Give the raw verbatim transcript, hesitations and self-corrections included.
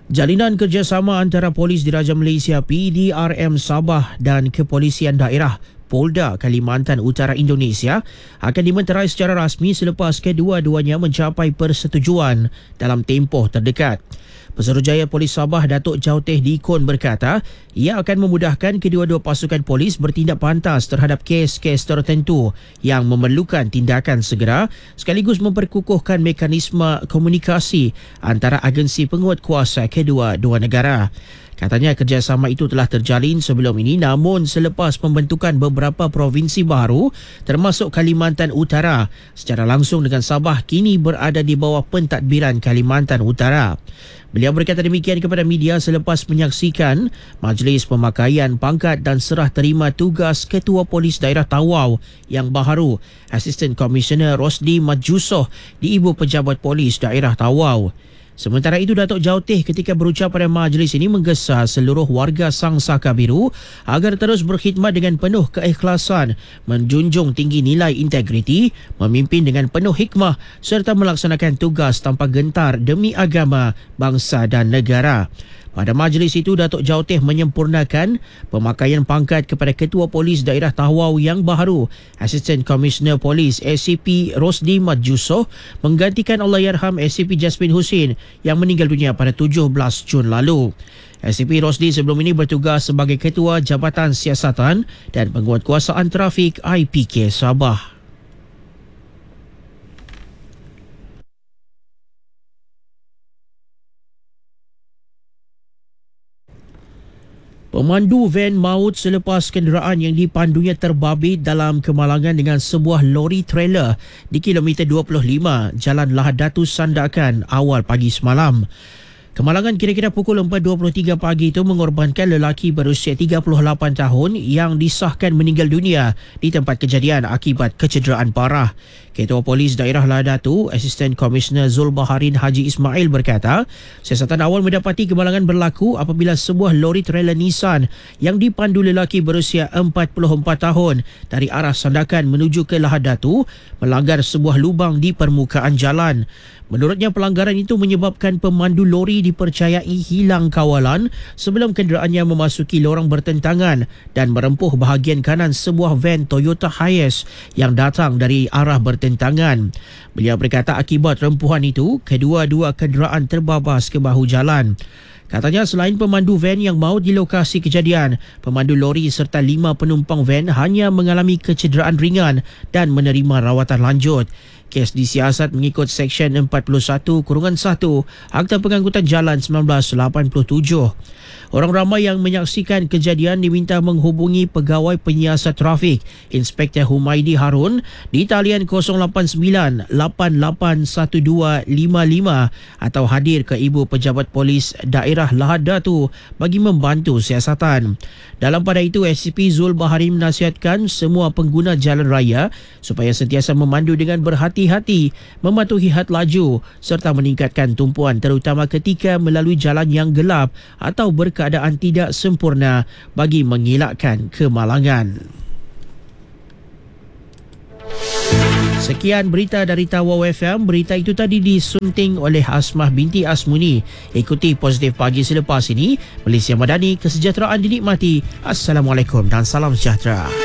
Jalinan kerjasama antara Polis Diraja Malaysia P D R M Sabah dan Kepolisian Daerah Polda Kalimantan Utara Indonesia akan dimeterai secara rasmi selepas kedua-duanya mencapai persetujuan dalam tempoh terdekat. Pesuruhjaya Polis Sabah Datuk Jauteh Dikon berkata ia akan memudahkan kedua-dua pasukan polis bertindak pantas terhadap kes-kes tertentu yang memerlukan tindakan segera sekaligus memperkukuhkan mekanisme komunikasi antara agensi penguatkuasa kedua-dua negara. Katanya kerjasama itu telah terjalin sebelum ini namun selepas pembentukan beberapa provinsi baru termasuk Kalimantan Utara secara langsung dengan Sabah kini berada di bawah pentadbiran Kalimantan Utara. Beliau berkata demikian kepada media selepas menyaksikan Majlis Pemakaian Pangkat dan Serah Terima Tugas Ketua Polis Daerah Tawau yang baharu, Assistant Commissioner Rosdi Majusoh di Ibu Pejabat Polis Daerah Tawau. Sementara itu, Datuk Jauteh ketika berucap pada majlis ini menggesa seluruh warga Sang Saka Biru agar terus berkhidmat dengan penuh keikhlasan, menjunjung tinggi nilai integriti, memimpin dengan penuh hikmah serta melaksanakan tugas tanpa gentar demi agama, bangsa dan negara. Pada majlis itu, Datuk Jauteh menyempurnakan pemakaian pangkat kepada Ketua Polis Daerah Tawau yang baharu, Assistant Commissioner Polis A C P Rosdi Majusoh menggantikan Allahyarham A C P Jasmin Husin yang meninggal dunia pada tujuh belas Jun lalu. A C P Rosdi sebelum ini bertugas sebagai Ketua Jabatan Siasatan dan Penguatkuasaan Trafik I P K Sabah. Pemandu van maut selepas kenderaan yang dipandunya terbabit dalam kemalangan dengan sebuah lori trailer di kilometer dua puluh lima Jalan Lahad Datu Sandakan awal pagi semalam. Kemalangan kira-kira pukul empat dua puluh tiga pagi itu mengorbankan lelaki berusia tiga puluh lapan tahun yang disahkan meninggal dunia di tempat kejadian akibat kecederaan parah. Ketua Polis Daerah Lahad Datu, Assistant Commissioner Zulbaharin Haji Ismail berkata, siasatan awal mendapati kemalangan berlaku apabila sebuah lori trailer Nissan yang dipandu lelaki berusia empat puluh empat tahun dari arah Sandakan menuju ke Lahad Datu melanggar sebuah lubang di permukaan jalan. Menurutnya, pelanggaran itu menyebabkan pemandu lori dipercayai hilang kawalan sebelum kenderaannya memasuki lorong bertentangan dan merempuh bahagian kanan sebuah van Toyota Hiace yang datang dari arah bertentangan. Beliau berkata akibat rempuhan itu, kedua-dua kenderaan terbabas ke bahu jalan. Katanya selain pemandu van yang maut di lokasi kejadian, pemandu lori serta lima penumpang van hanya mengalami kecederaan ringan dan menerima rawatan lanjut. Kes disiasat mengikut Seksyen empat puluh satu satu Akta Pengangkutan Jalan seribu sembilan ratus lapan puluh tujuh. Orang ramai yang menyaksikan kejadian diminta menghubungi Pegawai Penyiasat Trafik Inspektor Humaidi Harun di talian kosong lapan sembilan lapan lapan satu dua lima lima atau hadir ke Ibu Pejabat Polis Daerah Lahad Datu bagi membantu siasatan. Dalam pada itu, S C P Zulbaharin menasihatkan semua pengguna jalan raya supaya sentiasa memandu dengan berhati-hati, mematuhi had laju serta meningkatkan tumpuan terutama ketika melalui jalan yang gelap atau berkeadaan tidak sempurna bagi mengelakkan kemalangan. Sekian berita dari Tawau F M. Berita itu tadi disunting oleh Asmah binti Asmuni. Ikuti Positif Pagi selepas ini. Malaysia Madani, kesejahteraan dinikmati. Assalamualaikum dan salam sejahtera.